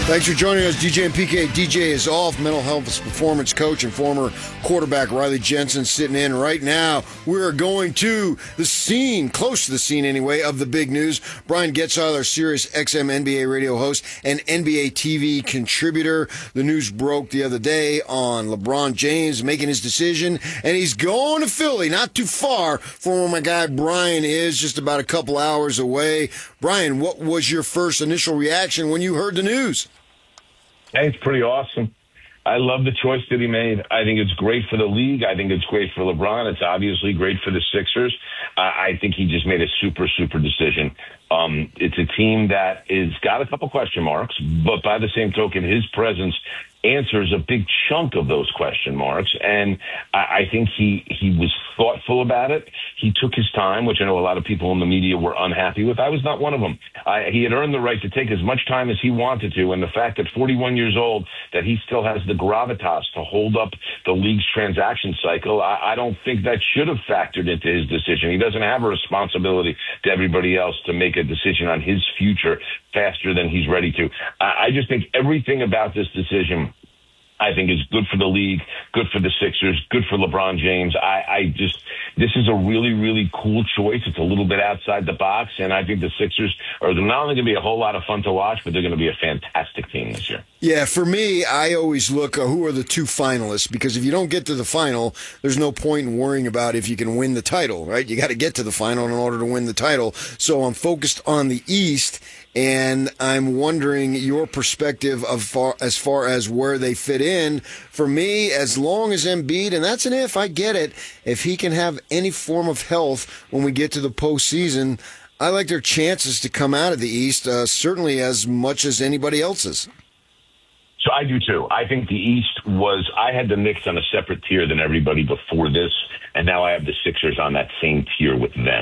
Thanks for joining us, DJ and PK. DJ is off. Mental health performance coach and former quarterback Riley Jensen sitting in right now. We're going to the scene, close to the scene anyway, of the big news. Brian Getzeiler, Sirius XM NBA radio host and NBA TV contributor. The news broke the other day on LeBron James making his decision, and he's going to Philly, not too far from where my guy Brian is, just about a couple hours away. Brian, what was your first initial reaction when you heard the news? Hey, it's pretty awesome. I love the choice that he made. I think it's great for the league. I think it's great for LeBron. It's obviously great for the Sixers. I think he just made a super decision. It's a team that is got a couple question marks, but by the same token, his presence answers a big chunk of those question marks. And I think he was thoughtful about it. He took his time, which I know a lot of people in the media were unhappy with. I was not one of them. He had earned the right to take as much time as he wanted to. And the fact that 41 years old, that he still has the gravitas to hold up the league's transaction cycle, I don't think that should have factored into his decision. He doesn't have a responsibility to everybody else to make a decision on his future faster than he's ready to. I just think everything about this decision, I think, is good for the league, good for the Sixers, good for LeBron James. This is a really cool choice. It's a little bit outside the box, and I think the Sixers are not only going to be a whole lot of fun to watch, but they're going to be a fantastic team this year. Yeah, for me, I always look who are the two finalists, because if you don't get to the final, there's no point in worrying about if you can win the title, right? You got to get to the final in order to win the title. So I'm focused on the East, and I'm wondering your perspective as far as where they fit in. For me, as long as Embiid, and that's an if, I get it, if he can have any form of health when we get to the postseason, I like their chances to come out of the East, certainly as much as anybody else's. So I do too. I think the East I had the Knicks on a separate tier than everybody before this, and now I have the Sixers on that same tier with them.